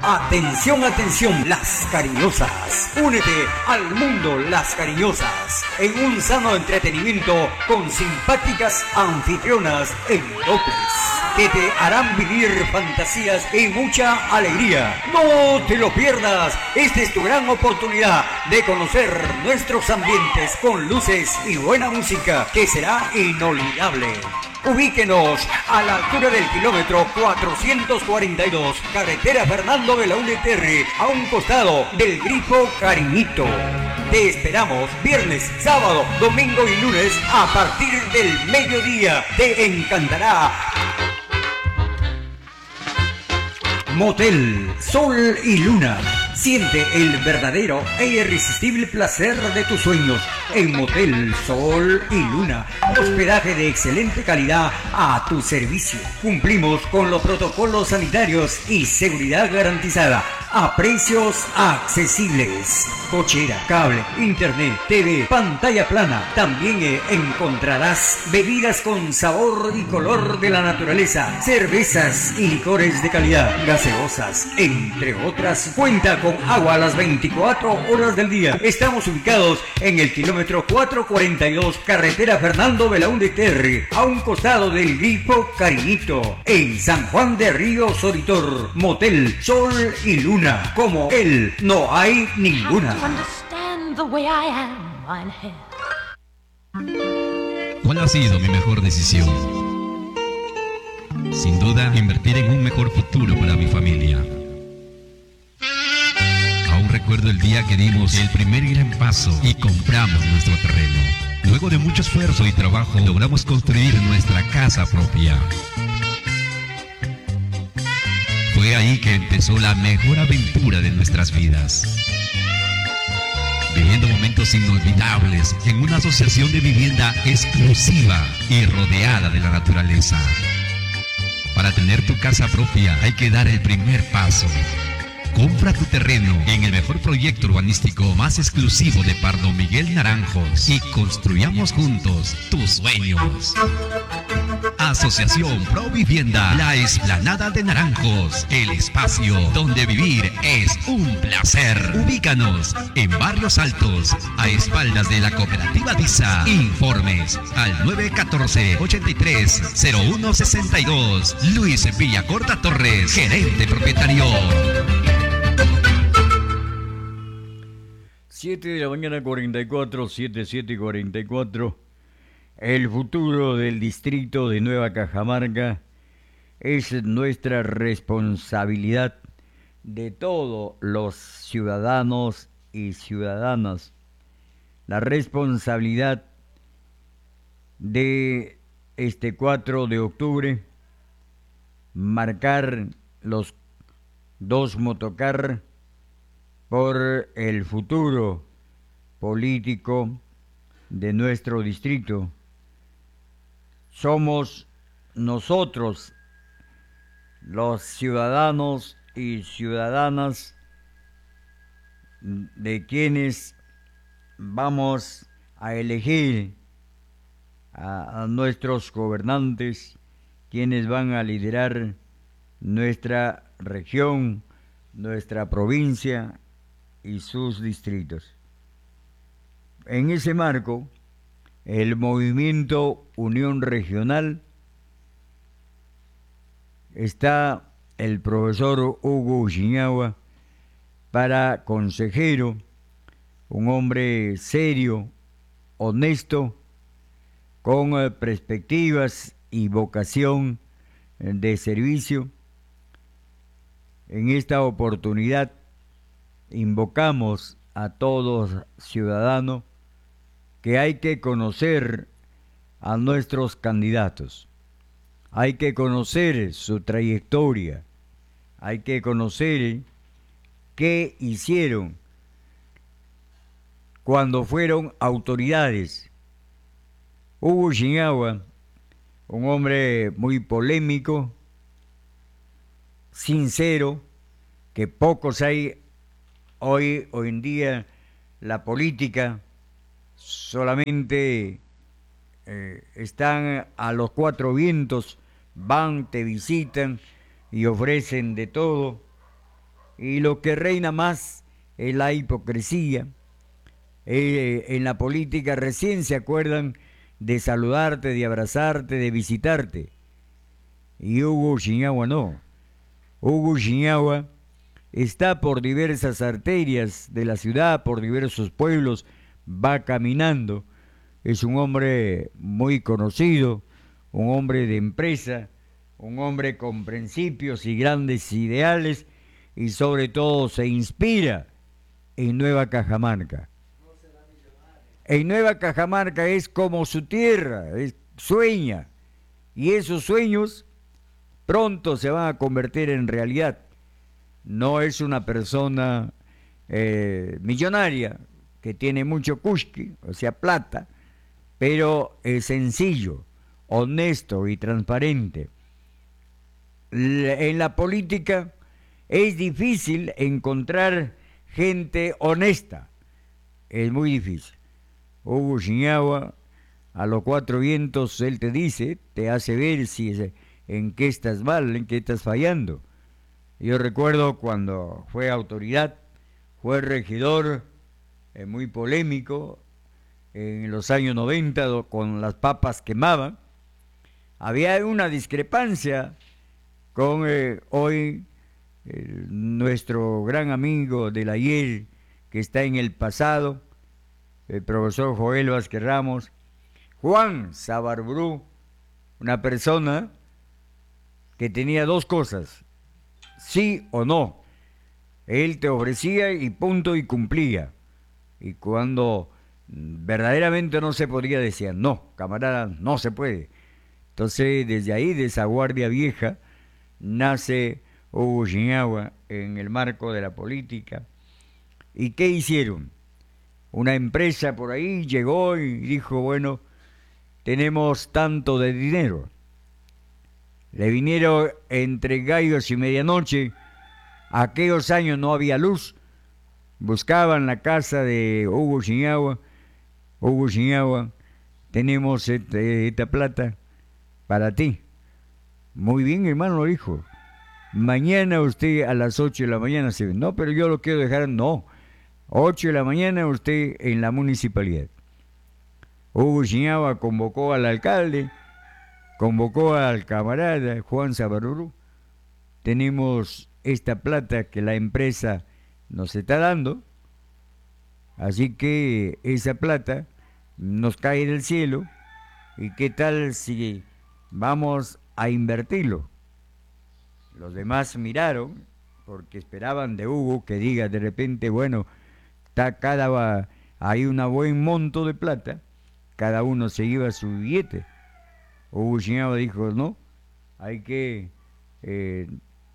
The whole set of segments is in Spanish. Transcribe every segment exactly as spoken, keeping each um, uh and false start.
Atención, atención, las cariñosas. Únete al mundo Las Cariñosas en un sano entretenimiento con simpáticas anfitrionas en doples que te harán vivir fantasías y mucha alegría. No te lo pierdas. Esta es tu gran oportunidad de conocer nuestros ambientes con luces y buena música que será inolvidable. Ubíquenos a la altura del kilómetro cuatrocientos cuarenta y dos, carretera Fernando Belaúnde Terry, a un costado del Grifo Cariñito. Te esperamos viernes, sábado, domingo y lunes a partir del mediodía. Te encantará. Motel Sol y Luna. Siente el verdadero e irresistible placer de tus sueños en Motel Sol y Luna. Hospedaje de excelente calidad a tu servicio. Cumplimos con los protocolos sanitarios y seguridad garantizada a precios accesibles. Cochera, cable, internet, T V, pantalla plana. También eh, encontrarás bebidas con sabor y color de la naturaleza, cervezas y licores de calidad, gaseosas, entre otras. Cuenta con agua a las veinticuatro horas del día. Estamos ubicados en el kilómetro cuatrocientos cuarenta y dos, carretera Fernando Belaúnde Terry, a un costado del Grifo Cariñito, en San Juan de Río Soritor. Motel Sol y Luna, como él no hay ninguna. ¿Cuál ha sido mi mejor decisión? Sin duda, invertir en un mejor futuro para mi familia. Aún recuerdo el día que dimos el primer gran paso y compramos nuestro terreno. Luego de mucho esfuerzo y trabajo, logramos construir nuestra casa propia. Fue ahí que empezó la mejor aventura de nuestras vidas. Viviendo momentos inolvidables en una asociación de vivienda exclusiva y rodeada de la naturaleza. Para tener tu casa propia hay que dar el primer paso. Compra tu terreno en el mejor proyecto urbanístico más exclusivo de Pardo Miguel Naranjos y construyamos juntos tus sueños. Asociación Pro Vivienda, la Explanada de Naranjos, el espacio donde vivir es un placer. Ubícanos en Barrios Altos, a espaldas de la cooperativa DISA. Informes al nueve uno cuatro, ochenta y tres, cero uno sesenta y dos. Luis Villacorta Torres, gerente propietario. siete de la mañana, cuarenta y cuatro, siete, siete y cuarenta y cuatro. El futuro del distrito de Nueva Cajamarca es nuestra responsabilidad de todos los ciudadanos y ciudadanas. La responsabilidad de este cuatro de octubre, marcar los dos motocar por el futuro político de nuestro distrito. Somos nosotros, los ciudadanos y ciudadanas, de quienes vamos a elegir a, a nuestros gobernantes, quienes van a liderar nuestra región, nuestra provincia y sus distritos. En ese marco, el movimiento Unión Regional está el profesor Hugo Uchiñagua para consejero, un hombre serio, honesto, con perspectivas y vocación de servicio. En esta oportunidad invocamos a todos ciudadanos que hay que conocer a nuestros candidatos, hay que conocer su trayectoria, hay que conocer qué hicieron cuando fueron autoridades. Hugo Uchiñagua, un hombre muy polémico, sincero, que pocos hay hoy, hoy en día. La política solamente eh, están a los cuatro vientos, van, te visitan y ofrecen de todo, y lo que reina más es la hipocresía. Eh, en la política recién se acuerdan de saludarte, de abrazarte, de visitarte. Y Hugo Chiniagua no. Hugo Chiniagua está por diversas arterias de la ciudad, por diversos pueblos, va caminando. Es un hombre muy conocido, un hombre de empresa, un hombre con principios y grandes ideales, y sobre todo se inspira en Nueva Cajamarca. En Nueva Cajamarca es como su tierra, es, sueña, y esos sueños pronto se van a convertir en realidad. No es una persona eh, millonaria que tiene mucho cusqui, o sea, plata, pero es sencillo, honesto y transparente. En la política es difícil encontrar gente honesta, es muy difícil. Hugo Chiniagua, a los cuatro vientos, él te dice, te hace ver si es, en qué estás mal, en qué estás fallando. Yo recuerdo cuando fue autoridad, fue regidor, eh, muy polémico, en los años noventa, con las papas quemaban. Había una discrepancia con eh, hoy eh, nuestro gran amigo del ayer, que está en el pasado, el profesor Joel Vázquez Ramos, Juan Sabarbrú, una persona que tenía dos cosas, sí o no. Él te ofrecía y punto y cumplía. Y cuando verdaderamente no se podía, decía, no, camarada, no se puede. Entonces, desde ahí, de esa guardia vieja, nace Hugo Chiniagua en el marco de la política. ¿Y qué hicieron? Una empresa por ahí llegó y dijo, bueno, tenemos tanto de dinero. Le vinieron entre gallos y medianoche. Aquellos años no había luz. Buscaban la casa de Hugo Chiniagua. Hugo Chiniagua, tenemos este, esta plata para ti. Muy bien, hermano, dijo. Mañana usted a las ocho de la mañana se ve. No, pero yo lo quiero dejar. No. ocho de la mañana usted en la municipalidad. Hugo Chiniagua convocó al alcalde, convocó al camarada Juan Sabarbrú. Tenemos esta plata que la empresa nos está dando, así que esa plata nos cae del cielo, y qué tal si vamos a invertirlo. Los demás miraron porque esperaban de Hugo que diga de repente, bueno, está cada hay un buen monto de plata, cada uno se lleva su billete. Hugo Chiniagua dijo, no, hay que eh,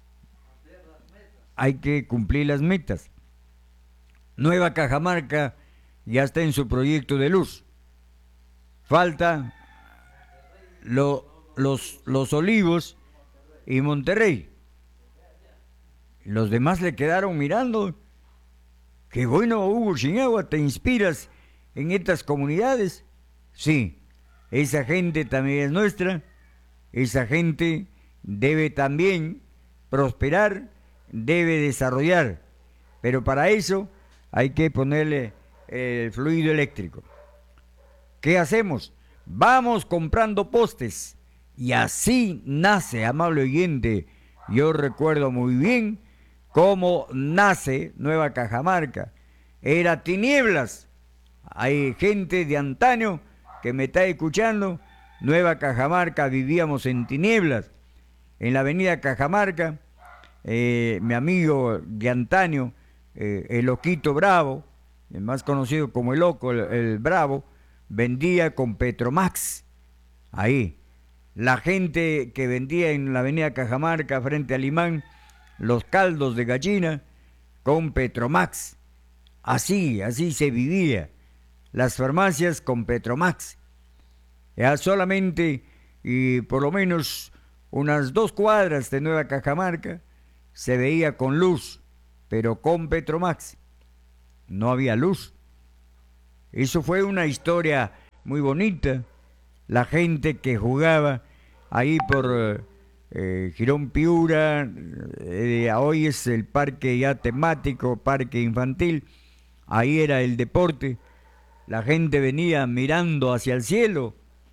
hay que cumplir las metas. Nueva Cajamarca ya está en su proyecto de luz. Falta lo, los, los Olivos y Monterrey. Los demás le quedaron mirando. Qué bueno, Hugo Chiniagua, te inspiras en estas comunidades. Sí, esa gente también es nuestra. Esa gente debe también prosperar, debe desarrollar. Pero para eso hay que ponerle el fluido eléctrico. ¿Qué hacemos? Vamos comprando postes. Y así nace, amable oyente. Yo recuerdo muy bien cómo nace Nueva Cajamarca. Era tinieblas. Hay gente de antaño que me está escuchando. Nueva Cajamarca, vivíamos en tinieblas. En la avenida Cajamarca, eh, mi amigo de antaño, eh, el Loquito Bravo, el más conocido como el Loco, el, el Bravo, vendía con Petromax. Ahí. La gente que vendía en la avenida Cajamarca, frente al imán, los caldos de gallina con Petromax. Así, así se vivía. Las farmacias con Petromax. Ya solamente, y por lo menos unas dos cuadras de Nueva Cajamarca, se veía con luz, pero con Petromax. No había luz. Eso fue una historia muy bonita. La gente que jugaba ahí por eh, Girón Piura, eh, hoy es el parque ya temático, parque infantil, ahí era el deporte, la gente venía mirando hacia el cielo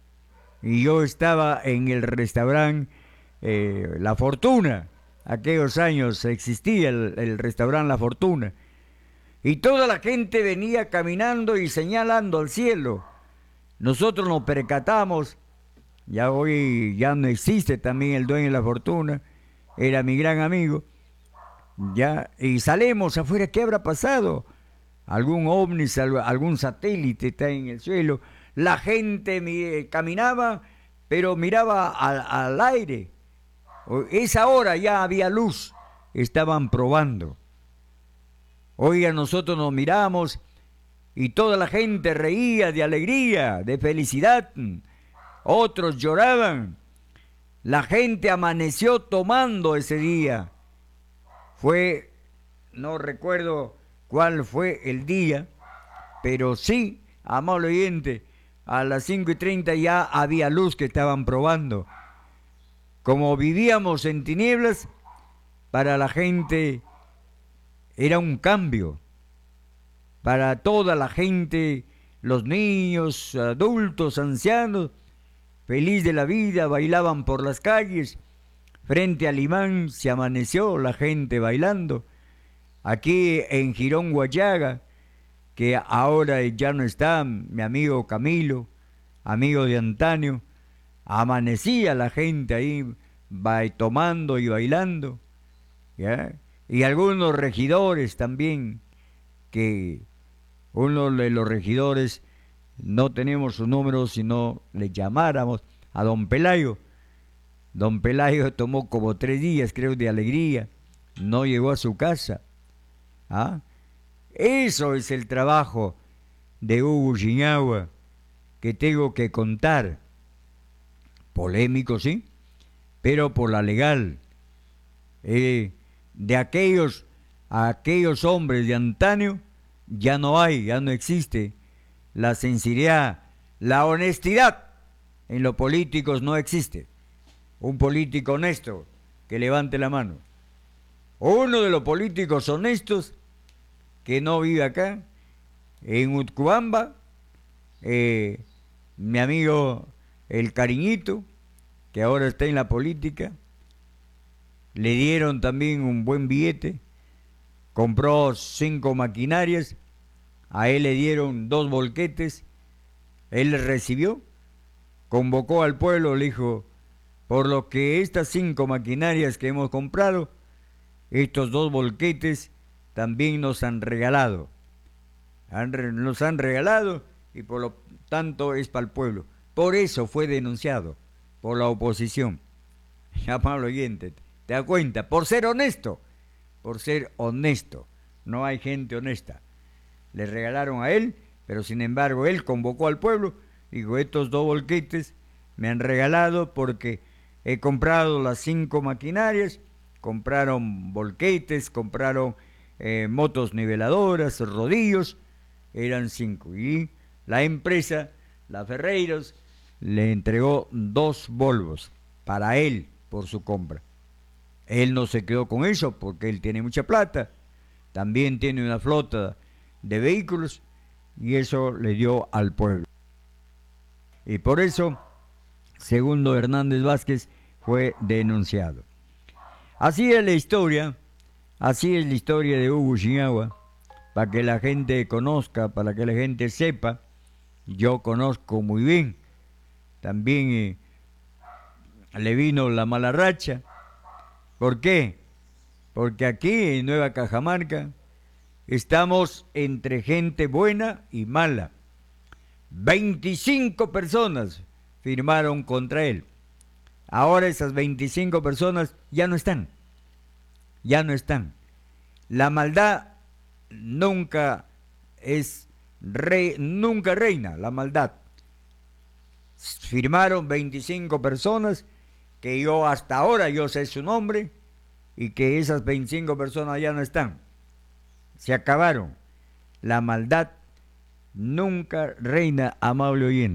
y yo estaba en el restaurante eh, La Fortuna, aquellos años existía el, el restaurante La Fortuna, y toda la gente venía caminando y señalando al cielo. Nosotros nos percatamos, ya hoy ya no existe también el dueño de La Fortuna, era mi gran amigo, ya, y salimos afuera, ¿qué habrá pasado? Algún ovni, algún satélite está en el suelo, la gente mi, caminaba, pero miraba al, al aire. Esa hora ya había luz, estaban probando. Hoy a nosotros nos miramos y toda la gente reía de alegría, de felicidad. Otros lloraban. La gente amaneció tomando ese día. Fue, no recuerdo cuál fue el día, pero sí, amable oyente, a las cinco y treinta ya había luz que estaban probando. Como vivíamos en tinieblas, para la gente era un cambio. Para toda la gente, los niños, adultos, ancianos, feliz de la vida, bailaban por las calles. Frente al imán se amaneció la gente bailando. Aquí en Girón Guayaga, que ahora ya no está, mi amigo Camilo, amigo de antaño, amanecía la gente ahí va, tomando y bailando, ¿ya? Y algunos regidores también, que uno de los regidores, no tenemos su número, sino le llamáramos a don Pelayo. Don Pelayo tomó como tres días, creo, de alegría, no llegó a su casa. ¿Ah? Eso es el trabajo de Hugo Chiñahua, que tengo que contar. Polémico, sí, pero por la legal. Eh, de aquellos, aquellos hombres de antaño, ya no hay, ya no existe. La sinceridad, la honestidad en los políticos no existe. Un político honesto que levante la mano. Uno de los políticos honestos que no vive acá, en Utcubamba, eh, mi amigo el Cariñito, que ahora está en la política, le dieron también un buen billete, compró cinco maquinarias, a él le dieron dos volquetes, él les recibió, convocó al pueblo, le dijo, por lo que estas cinco maquinarias que hemos comprado, estos dos volquetes también nos han regalado, han, nos han regalado y por lo tanto es para el pueblo. Por eso fue denunciado por la oposición. Amable oyente, ¿te das cuenta? Por ser honesto, por ser honesto. No hay gente honesta. Le regalaron a él, pero sin embargo él convocó al pueblo y dijo, estos dos volquetes me han regalado porque he comprado las cinco maquinarias, compraron volquetes, compraron eh, motos niveladoras, rodillos, eran cinco. Y la empresa, la Ferreiros, le entregó dos Volvos para él por su compra. Él no se quedó con eso porque él tiene mucha plata, también tiene una flota de vehículos y eso le dio al pueblo. Y por eso, Segundo Hernández Vázquez fue denunciado. Así es la historia, así es la historia de Hugo Chiñahua, para que la gente conozca, para que la gente sepa. Yo conozco muy bien. También eh, le vino la mala racha. ¿Por qué? Porque aquí en Nueva Cajamarca estamos entre gente buena y mala. veinticinco personas firmaron contra él. Ahora esas veinticinco personas ya no están. Ya no están. La maldad nunca es rey, nunca reina, la maldad. Firmaron veinticinco personas que yo hasta ahora yo sé su nombre y que esas veinticinco personas ya no están. Se acabaron. La maldad nunca reina, amable oyente.